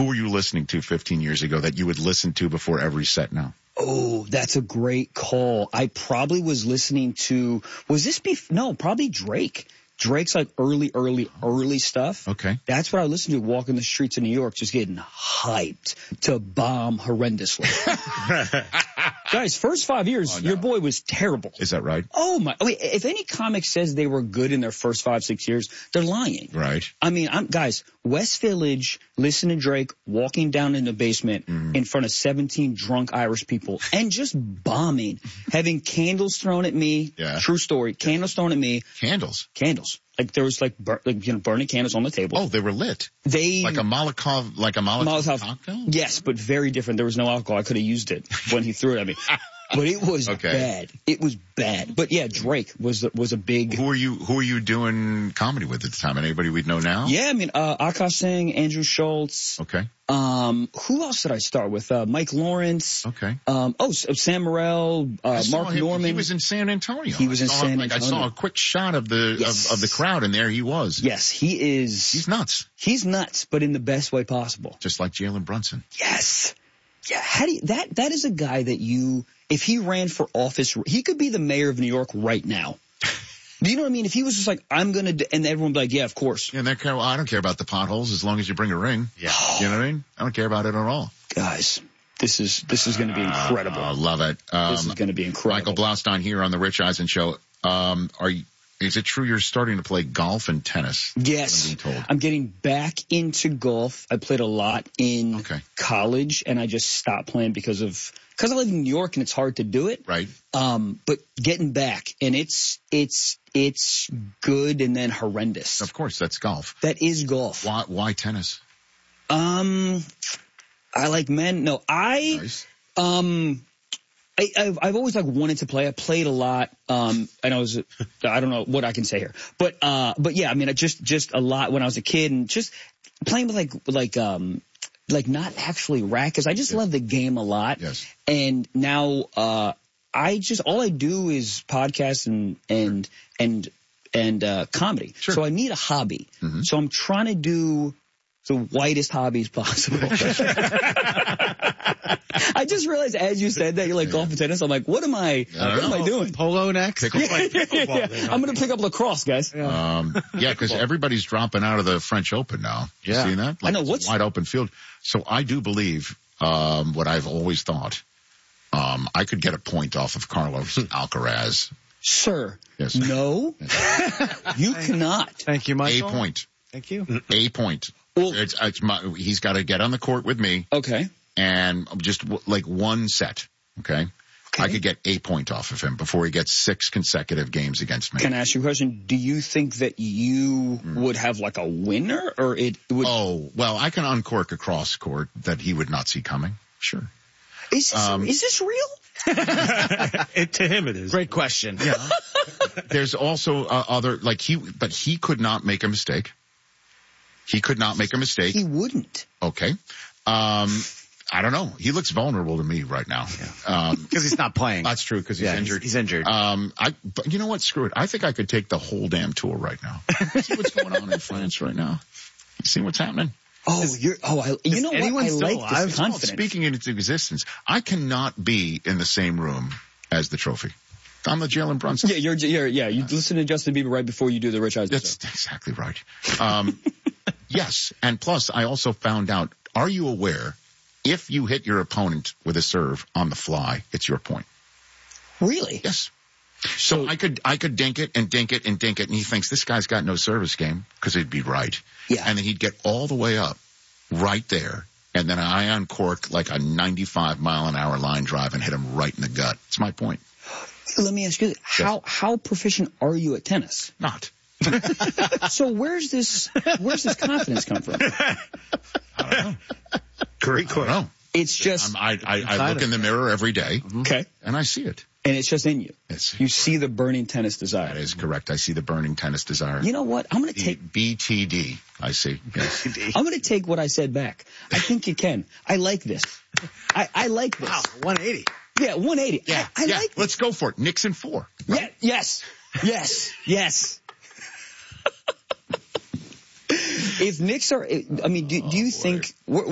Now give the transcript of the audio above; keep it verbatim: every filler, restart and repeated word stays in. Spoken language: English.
Who were you listening to fifteen years ago that you would listen to before every set now? Oh, that's a great call. I probably was listening to, was this bef- no, probably Drake. Drake's like early, early, early stuff. Okay. That's what I listened to walking the streets of New York, just getting hyped to bomb horrendously. Guys, first five years, Oh, no. your boy was terrible. Is that right? Oh my, I mean, if any comic says they were good in their first five, six years, they're lying. Right. I mean, I'm, guys, West Village, listen to Drake walking down in the basement Mm. in front of seventeen drunk Irish people and just bombing, having candles thrown at me. Yeah. True story. Candles thrown at me. Candles. Candles. Like there was like, bur- like, you know, burning candles on the table. Oh, they were lit. They, Like a Molotov, like a Molotov, Molotov cocktail? Yes, but very different. There was no alcohol. I could have used it when he threw it at me. But it was Okay. bad. It was bad. But yeah, Drake was was a big. Who are you, who are you doing comedy with at the time? Anybody we'd know now? Yeah, I mean, uh, Akash Singh, Andrew Schultz. Okay. Um, who else did I start with? Uh, Mike Lawrence. Okay. Um, oh, S- Sam Morrell, I uh, saw Mark him- Norman. He was in San Antonio. He was I in saw San him, like, I saw Antonio. a quick shot of the, Yes. of, of the crowd, and there he was. Yes, he is. He's nuts. He's nuts, but in the best way possible. Just like Jalen Brunson. Yes. Yeah. How do you, that, that is a guy that you, if he ran for office, he could be the mayor of New York right now. Do you know what I mean? If he was just like, I'm going to, and everyone would be like, yeah, of course. Yeah, and they're kind of, well, I don't care about the potholes as long as you bring a ring. Yeah. You know what I mean? I don't care about it at all. Guys, this is, this is going to be incredible. I love it. Um, this is going to be incredible. Michael Blaustein here on the Rich Eisen Show. Um, are you, is it true you're starting to play golf and tennis? Yes. I'm being told. I'm getting back into golf. I played a lot in Okay. college and I just stopped playing because of, because I live in New York and it's hard to do it. Right. Um, but getting back and it's, it's, it's good and then horrendous. Of course, that's golf. That is golf. Why, why tennis? Um, I like men. No, I, Nice. um, I, I've, I've always like wanted to play. I played a lot. Um, and I was, I don't know what I can say here, but, uh, but yeah, I mean, I just, just a lot when I was a kid and just playing with like, like, um, like not actually rackets. I just Yeah. love the game a lot. Yes. And now, uh, I just, all I do is podcasts and, and, and, and, uh, comedy. Sure. So I need a hobby. Mm-hmm. So I'm trying to do the whitest hobbies possible. I just realized as you said that you're like golf and tennis. I'm like, what am I, I don't what am know. I doing? Polo next. Pickle- Yeah, yeah. I'm going to pick up lacrosse, guys. Um, yeah, because everybody's dropping out of the French Open now. You Yeah. seen that? I know, it's a what's- wide open field. So I do believe, um, what I've always thought. Um, I could get a point off of Carlos Alcaraz. Sir, Yes. no, you cannot. Thank you, A Michael. point. Thank you. A point. Well- It's, it's my, he's got to get on the court with me Okay. and just w- like one set. Okay. I could get a point off of him before he gets six consecutive games against me. Can I ask you a question? Do you think that you would have like a winner or it would, Oh, well, I can uncork a cross court that he would not see coming. Sure. is this, um, is this real? It, to him it is. Great question. Yeah. There's also uh, other, like he, but he could not make a mistake. He could not make a mistake. He wouldn't. Okay. Um, I don't know. He looks vulnerable to me right now. Um, Because he's not playing. that's true because he's yeah, injured. He's, he's injured. Um, I, but you know what? Screw it. I think I could take the whole damn tour right now. See what's going on in France right now. See what's happening. Oh, you're, oh, I, you know what? anyone I still like alive? this Well, confidence. speaking into existence, I cannot be in the same room as the trophy. I'm the Jalen Brunson. Yeah, you're, you're, yeah, you listen to Justin Bieber right before you do the Rich Eisen That's show. exactly right. Um, yes, and plus I also found out, are you aware, if you hit your opponent with a serve on the fly, it's your point. Really? Yes. So I could, I could dink it and dink it and dink it, and he thinks this guy's got no service game, because he'd be right. Yeah. And then he'd get all the way up, right there, and then I uncork like a ninety-five mile an hour line drive and hit him right in the gut. It's my point. Let me ask you this. How, how proficient are you at tennis? Not. So where's this, where's this confidence come from? Great I don't know. It's just, I'm, I, I, I look in the mirror every day, okay. and I see it. And it's just in you. It's, You see the burning tennis desire. that is correct. I see the burning tennis desire. You know what? I'm going to The take, B T D, I see. Yes. I'm going to take what I said back. I think you can. I like this. I, I like this. Wow, one eighty. Yeah, one eighty. Yeah, I, I yeah. like this. Let's go for it. Nixon four. Yeah, yes, yes, yes. If Knicks are, I mean, do, do you think, we're,